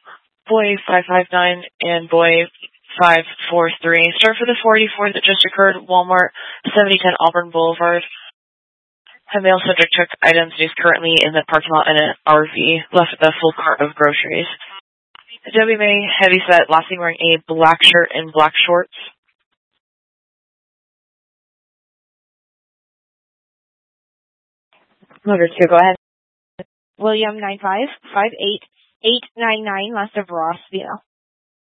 Boy 559 and Boy 543. Start for the 44 that just occurred, Walmart, 7010 Auburn Boulevard. A male subject took items and is currently in the parking lot in an RV, left with a full cart of groceries. WMA heavyset, last seen wearing a black shirt and black shorts. Motor 2, go ahead. William 9558899, last of Rossville.